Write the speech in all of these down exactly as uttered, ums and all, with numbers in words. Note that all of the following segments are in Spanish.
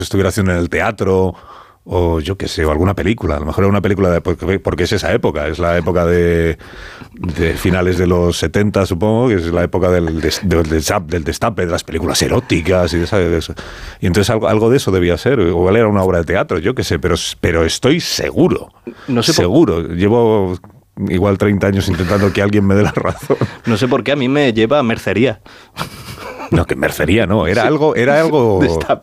estuviera haciendo en el teatro, o yo qué sé, o alguna película. A lo mejor era una película, de, porque, porque es esa época, es la época de, de finales de los setenta, supongo, que es la época del, des, del, del destape, de las películas eróticas y de, esa, de eso. Y entonces algo, algo de eso debía ser, o igual era una obra de teatro, yo qué sé, pero, pero estoy seguro, no sé seguro. Por... Llevo igual treinta años intentando que alguien me dé la razón. No sé por qué a mí me lleva a mercería. No, que mercería no, era algo, era algo,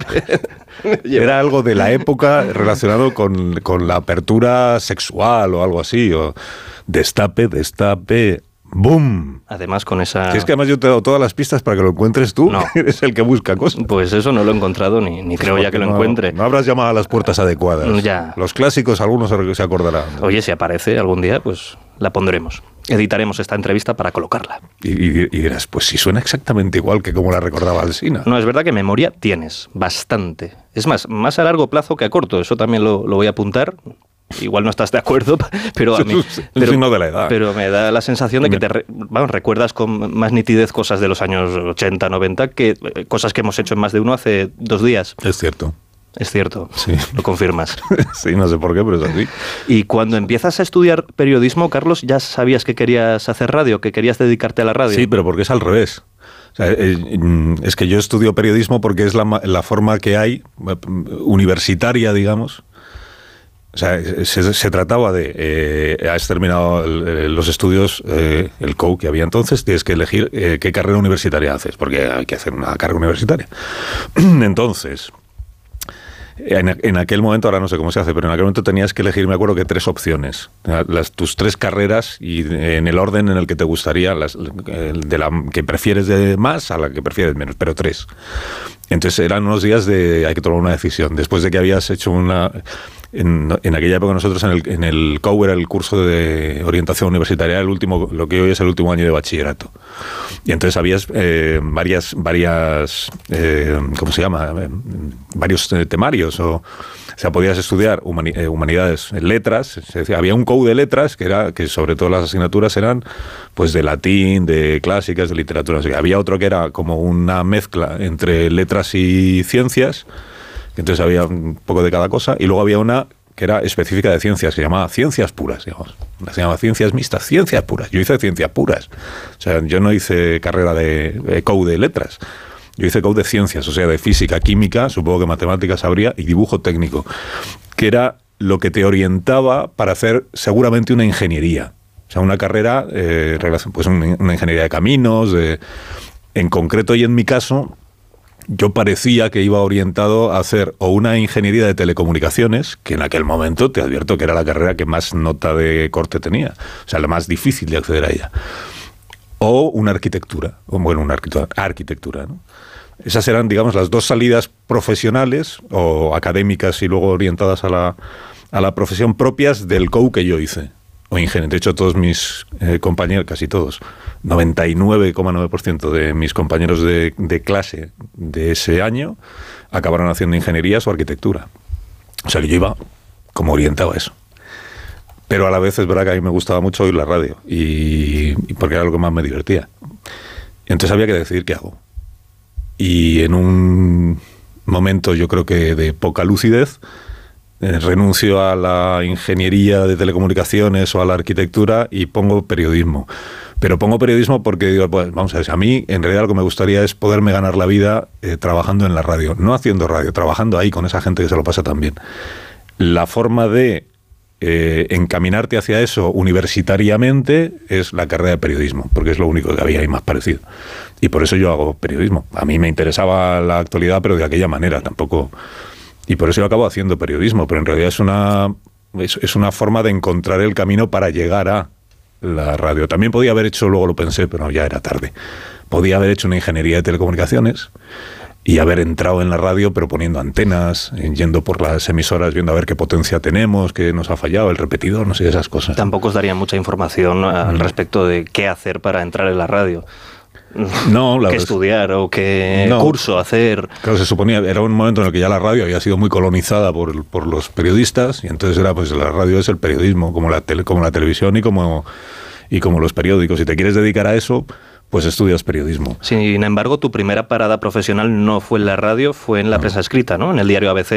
era algo de la época relacionado con, con la apertura sexual o algo así, o destape, destape, ¡boom! Además con esa... Si es que además yo te he dado todas las pistas para que lo encuentres tú, no. Eres el que busca cosas. Pues eso no lo he encontrado, ni, ni creo ya que lo no, encuentre. No habrás llamado a las puertas adecuadas. Ya. Los clásicos algunos se acordarán. Oye, si aparece algún día, pues la pondremos. Editaremos esta entrevista para colocarla. Y, y, y dirás, pues si suena exactamente igual que como la recordaba Alsina. No, es verdad que memoria tienes, bastante. Es más, más a largo plazo que a corto, eso también lo, lo voy a apuntar. Igual no estás de acuerdo, pero a mí... Es pero, signo de la edad. Pero me da la sensación de que te re, vamos, recuerdas con más nitidez cosas de los años ochenta, noventa que cosas que hemos hecho en más de uno hace dos días. Es cierto. Es cierto, sí. Lo confirmas. Sí, no sé por qué, pero es así. Y cuando empiezas a estudiar periodismo, Carlos, ¿ya sabías que querías hacer radio, que querías dedicarte a la radio? Sí, pero porque es al revés. O sea, es que yo estudio periodismo porque es la, la forma que hay, universitaria, digamos. O sea, se, se trataba de... Eh, has terminado el, los estudios, eh, el C O U que había entonces, tienes que elegir eh, qué carrera universitaria haces, porque hay que hacer una carrera universitaria. Entonces... En, en aquel momento, ahora no sé cómo se hace, pero en aquel momento tenías que elegir, me acuerdo que tres opciones, las, tus tres carreras y en el orden en el que te gustaría, las, de la que prefieres de más a la que prefieres menos, pero tres. Entonces eran unos días de hay que tomar una decisión. Después de que habías hecho una... En, en aquella época nosotros en el, en el C O U era el curso de orientación universitaria, el último, lo que hoy es el último año de bachillerato. Y entonces habías eh, varias, varias eh, ¿cómo se llama? Eh, varios eh, temarios. O, o sea, podías estudiar humani, eh, humanidades, letras. Se decía, había un C O U de letras que era que sobre todo las asignaturas eran pues de latín, de clásicas, de literatura. O sea, había otro que era como una mezcla entre letras y ciencias. Entonces había un poco de cada cosa, y luego había una que era específica de ciencias, que se llamaba ciencias puras, digamos. Se llamaba ciencias mixtas, ciencias puras. Yo hice ciencias puras. O sea, yo no hice carrera de, de C O U de letras. Yo hice C O U de ciencias, o sea, de física, química, supongo que matemáticas habría, y dibujo técnico, que era lo que te orientaba para hacer seguramente una ingeniería. O sea, una carrera, eh, pues una ingeniería de caminos, de, en concreto, y en mi caso... Yo parecía que iba orientado a hacer o una ingeniería de telecomunicaciones, que en aquel momento te advierto que era la carrera que más nota de corte tenía, o sea, la más difícil de acceder a ella, o una arquitectura, o bueno, una arquitectura, arquitectura, ¿no? Esas eran, digamos, las dos salidas profesionales o académicas y luego orientadas a la, a la profesión propias del C O U que yo hice. O ingeniero. De hecho, todos mis eh, compañeros, casi todos, noventa y nueve coma nueve por ciento de mis compañeros de, de clase de ese año acabaron haciendo ingenierías o arquitectura. O sea, que yo iba como orientado a eso. Pero a la vez es verdad que a mí me gustaba mucho oír la radio, y, y porque era lo que más me divertía. Entonces había que decidir qué hago. Y en un momento, yo creo que de poca lucidez, Eh, renuncio a la ingeniería de telecomunicaciones o a la arquitectura y pongo periodismo. Pero pongo periodismo porque digo, pues vamos a ver, a mí en realidad lo que me gustaría es poderme ganar la vida eh, trabajando en la radio, no haciendo radio, trabajando ahí con esa gente que se lo pasa tan bien. La forma de eh, encaminarte hacia eso universitariamente es la carrera de periodismo, porque es lo único que había ahí más parecido. Y por eso yo hago periodismo. A mí me interesaba la actualidad, pero de aquella manera, tampoco... Y por eso yo acabo haciendo periodismo, pero en realidad es una, es, es una forma de encontrar el camino para llegar a la radio. También podía haber hecho, luego lo pensé, pero ya era tarde, podía haber hecho una ingeniería de telecomunicaciones y haber entrado en la radio, pero poniendo antenas, yendo por las emisoras, viendo a ver qué potencia tenemos, qué nos ha fallado, el repetidor, no sé, esas cosas. Tampoco os daría mucha información al mm. respecto de qué hacer para entrar en la radio. No, la qué estudiar o qué no, curso hacer. Claro, se suponía, era un momento en el que ya la radio había sido muy colonizada por, por los periodistas, y entonces era, pues la radio es el periodismo, como la tele, como la televisión y como, y como los periódicos. Si te quieres dedicar a eso, pues estudias periodismo. Sin embargo, tu primera parada profesional no fue en la radio, fue en la no. prensa escrita, ¿no? En el diario A B C.